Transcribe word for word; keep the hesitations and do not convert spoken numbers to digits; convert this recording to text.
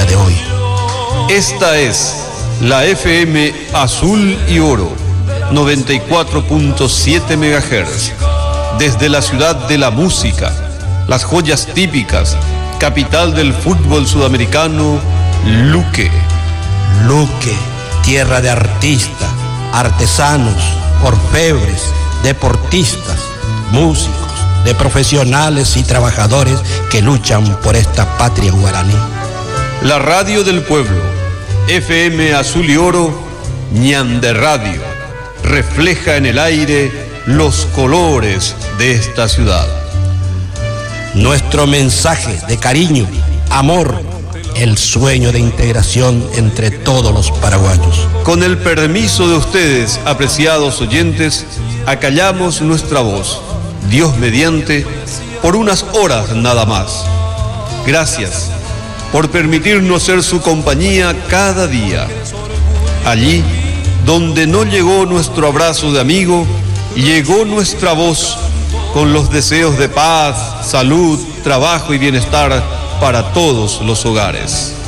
día de hoy. Esta es la F M Azul y Oro, noventa y cuatro punto siete megahertz, desde la ciudad de la música, las joyas típicas, capital del fútbol sudamericano, Luque. Luque, tierra de artistas, artesanos, orfebres, deportistas, músicos, de profesionales y trabajadores que luchan por esta patria guaraní. La radio del pueblo, F M Azul y Oro, Ñande Radio, refleja en el aire los colores de esta ciudad. Nuestro mensaje de cariño, amor, el sueño de integración entre todos los paraguayos. Con el permiso de ustedes, apreciados oyentes, acallamos nuestra voz, Dios mediante, por unas horas nada más. Gracias por permitirnos ser su compañía cada día. Allí donde no llegó nuestro abrazo de amigo, llegó nuestra voz con los deseos de paz, salud, trabajo y bienestar para todos los hogares.